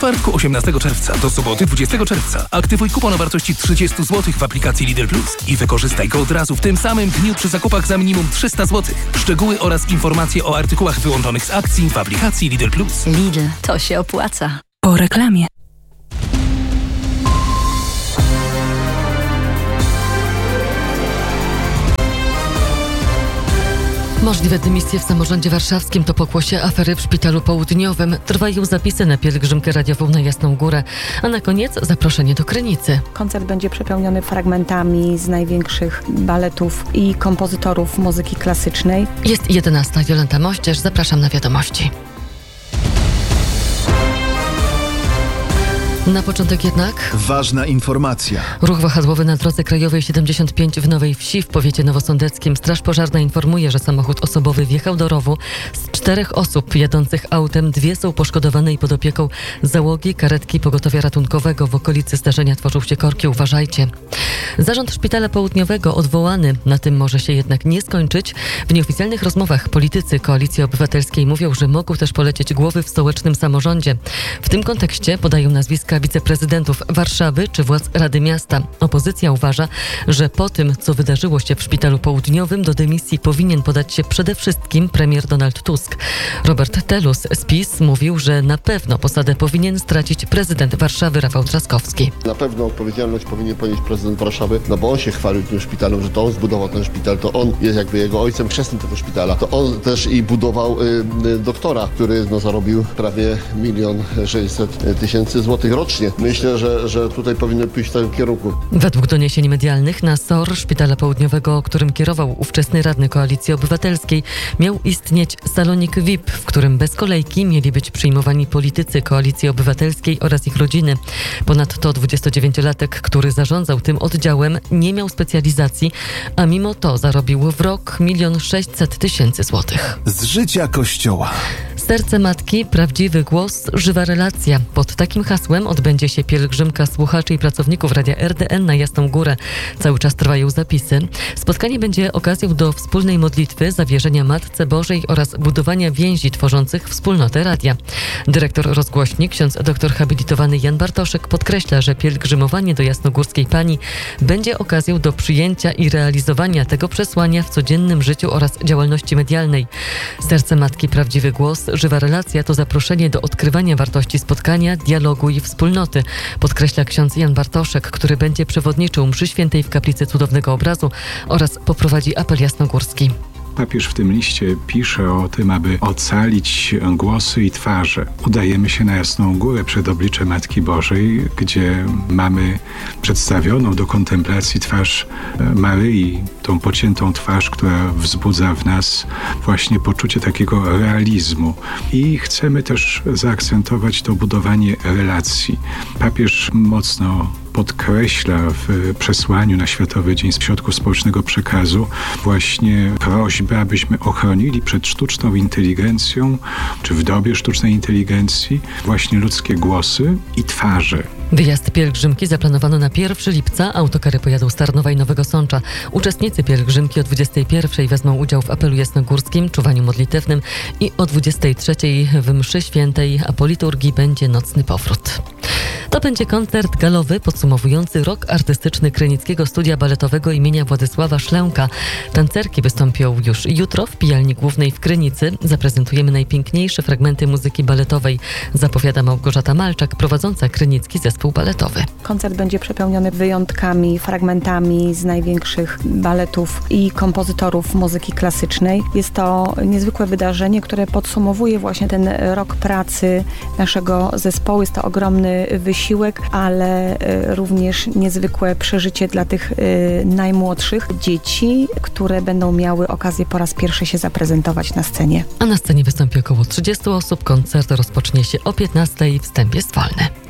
czwartku 18 czerwca do soboty 20 czerwca aktywuj kupon o wartości 30 zł w aplikacji Lidl Plus i wykorzystaj go od razu w tym samym dniu przy zakupach za minimum 300 zł. Szczegóły oraz informacje o artykułach wyłączonych z akcji w aplikacji Lidl Plus. Lidl, to się opłaca. Po reklamie. Możliwe dymisje w samorządzie warszawskim to pokłosie afery w Szpitalu Południowym. Trwają zapisy na pielgrzymkę radiową na Jasną Górę, a na koniec zaproszenie do Krynicy. Koncert będzie przepełniony fragmentami z największych baletów i kompozytorów muzyki klasycznej. Jest 11. Jolanta Mościerz, zapraszam na wiadomości. Na początek jednak ważna informacja. Ruch wahadłowy na drodze krajowej 75 w Nowej Wsi w powiecie nowosądeckim. Straż pożarna informuje, że samochód osobowy wjechał do rowu. Z 4 osób jadących autem 2 są poszkodowane i pod opieką załogi karetki pogotowia ratunkowego. W okolicy zdarzenia tworzą się korki. Uważajcie. Zarząd Szpitala Południowego odwołany. Na tym może się jednak nie skończyć. W nieoficjalnych rozmowach politycy Koalicji Obywatelskiej mówią, że mogą też polecieć głowy w stołecznym samorządzie. W tym kontekście podają nazwiska wiceprezydentów Warszawy czy władz Rady Miasta. Opozycja uważa, że po tym, co wydarzyło się w Szpitalu Południowym, do dymisji powinien podać się przede wszystkim premier Donald Tusk. Robert Telus z PiS mówił, że na pewno posadę powinien stracić prezydent Warszawy Rafał Trzaskowski. Na pewno odpowiedzialność powinien ponieść prezydent Warszawy, no bo on się chwalił tym szpitalem, że to on zbudował ten szpital, to on jest jakby jego ojcem chrzestnym tego szpitala. To on też i budował doktora, który zarobił prawie 1 600 000 złotych rocznie. Myślę, że tutaj powinno pójść w tym kierunku. Według doniesień medialnych na SOR Szpitala Południowego, którym kierował ówczesny radny Koalicji Obywatelskiej, miał istnieć salonik VIP, w którym bez kolejki mieli być przyjmowani politycy Koalicji Obywatelskiej oraz ich rodziny. Ponadto 29-latek, który zarządzał tym oddziałem, nie miał specjalizacji, a mimo to zarobił w rok 1 600 000 złotych. Z życia Kościoła. Serce Matki, prawdziwy głos, żywa relacja. Pod takim hasłem odbędzie się pielgrzymka słuchaczy i pracowników Radia RDN na Jasną Górę. Cały czas trwają zapisy. Spotkanie będzie okazją do wspólnej modlitwy, zawierzenia Matce Bożej oraz budowania więzi tworzących wspólnotę radia. Dyrektor rozgłośni, ksiądz doktor habilitowany Jan Bartoszek podkreśla, że pielgrzymowanie do Jasnogórskiej Pani będzie okazją do przyjęcia i realizowania tego przesłania w codziennym życiu oraz działalności medialnej. Serce Matki, prawdziwy głos, żywa relacja to zaproszenie do odkrywania wartości spotkania, dialogu i wspólnoty, podkreśla ksiądz Jan Bartoszek, który będzie przewodniczył mszy świętej w Kaplicy Cudownego Obrazu oraz poprowadzi apel jasnogórski. Papież w tym liście pisze o tym, aby ocalić głosy i twarze. Udajemy się na Jasną Górę przed oblicze Matki Bożej, gdzie mamy przedstawioną do kontemplacji twarz Maryi, tą pociętą twarz, która wzbudza w nas właśnie poczucie takiego realizmu. I chcemy też zaakcentować to budowanie relacji. Papież mocno podkreśla w przesłaniu na Światowy Dzień Środków Społecznego Przekazu właśnie prośbę, abyśmy ochronili przed sztuczną inteligencją, czy w dobie sztucznej inteligencji, właśnie ludzkie głosy i twarze. Wyjazd pielgrzymki zaplanowano na 1 lipca. Autokary pojadą z Tarnowa i Nowego Sącza. Uczestnicy pielgrzymki o 21 wezmą udział w apelu jasnogórskim, czuwaniu modlitewnym i o 23 w mszy świętej, a po liturgii będzie nocny powrót. To będzie koncert galowy podsumowujący rok artystyczny Krynickiego Studia Baletowego imienia Władysława Szlęka. Tancerki wystąpią już jutro w Pijalni Głównej w Krynicy. Zaprezentujemy najpiękniejsze fragmenty muzyki baletowej, zapowiada Małgorzata Malczak, prowadząca Krynicki Zespół Baletowy. Koncert będzie przepełniony wyjątkami, fragmentami z największych baletów i kompozytorów muzyki klasycznej. Jest to niezwykłe wydarzenie, które podsumowuje właśnie ten rok pracy naszego zespołu. Jest to ogromny wysiłek, ale również niezwykłe przeżycie dla tych najmłodszych dzieci, które będą miały okazję po raz pierwszy się zaprezentować na scenie. A na scenie wystąpi około 30 osób. Koncert rozpocznie się o 15:00. Wstęp jest wolny.